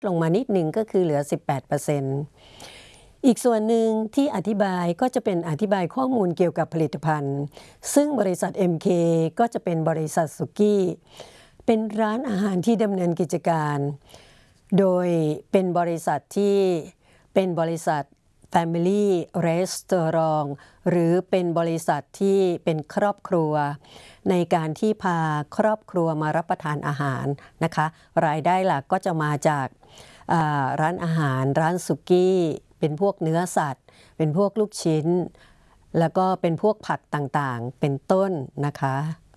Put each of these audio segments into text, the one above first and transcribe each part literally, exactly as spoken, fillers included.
ลงมานิดหนึ่งก็คือเหลือ สิบแปดเปอร์เซ็นต์ อีกส่วนหนึ่งที่อธิบายก็จะเป็นอธิบายข้อมูลเกี่ยวกับผลิตภัณฑ์ซึ่งบริษัท เอ็ม เค ก็จะเป็นบริษัทสุกี้เป็นร้านอาหารที่ดำเนินกิจการโดยเป็นบริษัทที่เป็นบริษัท Family Restaurant หรือเป็นบริษัทที่เป็นครอบครัวในการที่พาครอบครัวมารับประทานอาหารนะคะรายได้หลักก็จะมาจากร้านอาหารร้านสุกี้เป็นพวกเนื้อสัตว์เป็นพวกลูกชิ้นแล้วก็เป็นพวกผักต่างๆเป็นต้นนะคะ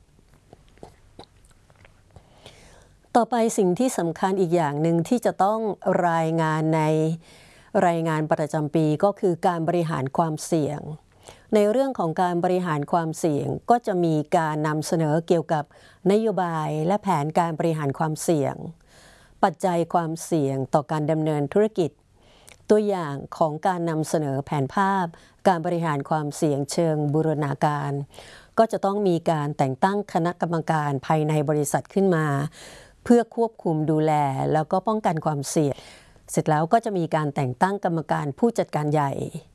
ต่อไปสิ่งที่สำคัญอีกอย่างหนึ่งที่จะต้องรายงานในรายงานประจำปีก็คือการบริหารความเสี่ยงในเรื่องของการบริหารความเสี่ยงก็จะมีการนำเสนอเกี่ยวกับนโยบายและแผนการบริหารความเสี่ยงปัจจัยความเสี่ยงต่อการดำเนินธุรกิจตัวอย่างของการนำเสนอแผนภาพการบริหารความเสี่ยงเชิงบูรณาการก็จะต้องมีการแต่งตั้งคณะกรรมการภายในบริษัทขึ้นมาเพื่อควบคุมดูแลแล้วก็ป้องกันความเสี่ยงเสร็จแล้วก็จะมีการแต่งตั้งกรรมการผู้จัดการใหญ่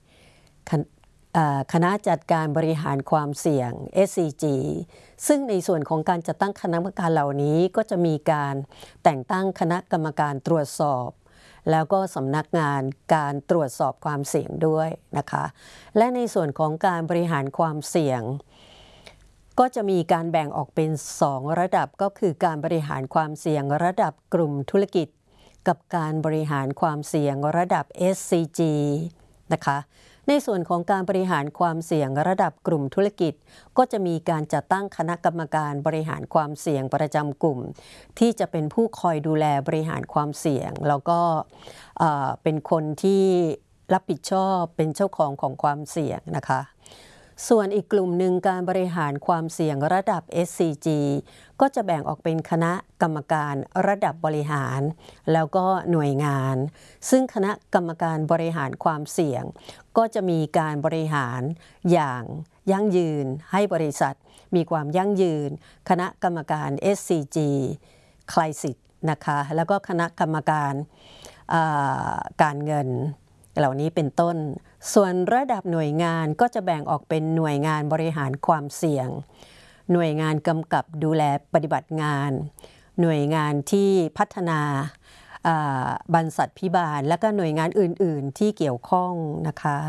คณะจัดการบริหารความเสี่ยง เอส ซี จี ซึ่งในส่วนของการจัดตั้งคณะกรรมการเหล่านี้ก็จะมีการแต่งตั้งคณะกรรมการตรวจสอบแล้วก็สำนักงานการตรวจสอบความเสี่ยงด้วยนะคะและในส่วนของการบริหารความเสี่ยงก็จะมีการแบ่งออกเป็นสองระดับก็คือการบริหารความเสี่ยงระดับกลุ่มธุรกิจกับการบริหารความเสี่ยงระดับ เอส ซี จี นะคะในส่วนของการบริหารความเสี่ยงระดับกลุ่มธุรกิจก็จะมีการจัดตั้งคณะกรรมการบริหารความเสี่ยงประจำกลุ่มที่จะเป็นผู้คอยดูแลบริหารความเสี่ยงแล้วก็เป็นคนที่รับผิดชอบเป็นเจ้าของของความเสี่ยงนะคะส่วนอีกกลุ่มหนึ่งการบริหารความเสี่ยงระดับ เอส ซี จี ก็จะแบ่งออกเป็นคณะกรรมการระดับบริหารแล้วก็หน่วยงานซึ่งคณะกรรมการบริหารความเสี่ยงก็จะมีการบริหารอย่างยั่งยืนให้บริษัทมีความยั่งยืนคณะกรรมการ เอส ซี จี คลายสิทธิ์นะคะแล้วก็คณะกรรมการการเงินเหล่านี้เป็นต้นส่วนระดับหน่วยงานก็จะแบ่งออกเป็นหน่วยงานบริหารความเสี่ยงหน่วยงานกำกับดูแลปฏิบัติงานหน่วยงานที่พัฒนาบรรษัทพิบาลและก็หน่วยงานอื่นๆที่เกี่ยวข้องนะคะ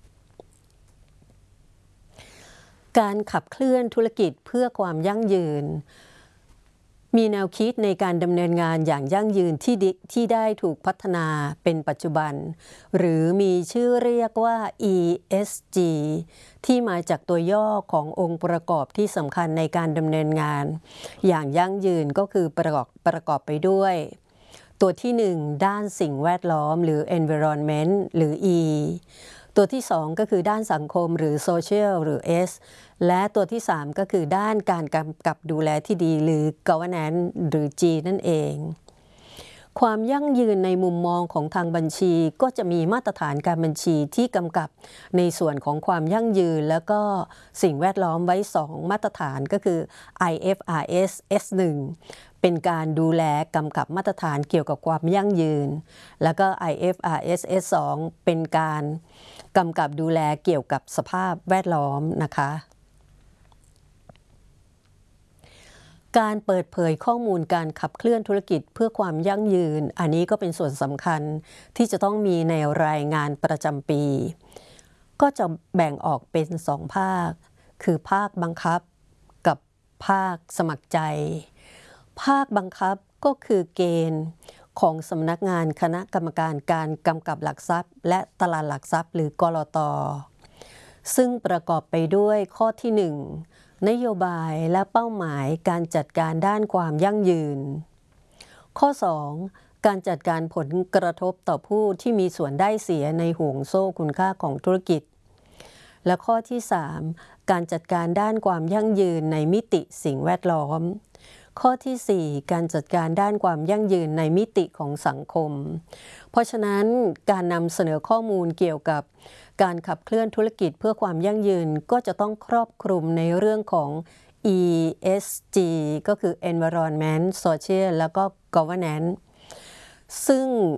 การขับเคลื่อนธุรกิจเพื่อความยั่งยืนมีแนวคิดในการดำเนินงานอย่างยั่งยืนที่ที่ได้ถูกพัฒนาเป็นปัจจุบันหรือมีชื่อเรียกว่า อี เอส จี ที่มาจากตัวย่อขององค์ประกอบที่สำคัญในการดำเนินงานอย่างยั่งยืนก็คือประกอบประกอบไปด้วยตัวที่หนึ่งด้านสิ่งแวดล้อมหรือ environment หรือ E ตัวที่สองก็คือด้านสังคมหรือ social หรือ S และตัวที่สามก็คือด้านการกำกับดูแลที่ดีหรือ governance หรือ G นั่นเองความยั่งยืนในมุมมองของทางบัญชีก็จะมีมาตรฐานการบัญชีที่กำกับในส่วนของความยั่งยืนแล้วก็สิ่งแวดล้อมไว้สองมาตรฐานก็คือ ไอ เอฟ อาร์ เอส เอส หนึ่ง เป็นการดูแลกำกับมาตรฐานเกี่ยวกับความยั่งยืนแล้วก็ ไอ เอฟ อาร์ เอส เอส สอง เป็นการกำกับดูแลเกี่ยวกับสภาพแวดล้อมนะคะการเปิดเผยข้อมูลการขับเคลื่อนธุรกิจเพื่อความยั่งยืนอันนี้ก็เป็นส่วนสำคัญที่จะต้องมีในรายงานประจำปีก็จะแบ่งออกเป็นสองภาคคือภาคบังคับกับภาคสมัครใจภาคบังคับก็คือเกณฑ์ของสำนักงานคณะกรรมการการกำกับหลักทรัพย์และตลาดหลักทรัพย์หรือกลต.ซึ่งประกอบไปด้วยข้อที่หนึ่งนโยบายและเป้าหมายการจัดการด้านความยั่งยืนข้อสองการจัดการผลกระทบต่อผู้ที่มีส่วนได้เสียในห่วงโซ่คุณค่าของธุรกิจและข้อที่สามการจัดการด้านความยั่งยืนในมิติสิ่งแวดล้อมข้อที่สี่การจัดการด้านความยั่งยืนในมิติของสังคมเพราะฉะนั้นการนำเสนอข้อมูลเกี่ยวกับการขับเคลื่อนธุรกิจเพื่อความยั่งยืนก็จะต้องครอบคลุมในเรื่องของ อี เอส จี ก็คือ environment social แล้วก็ governance ซึ่ง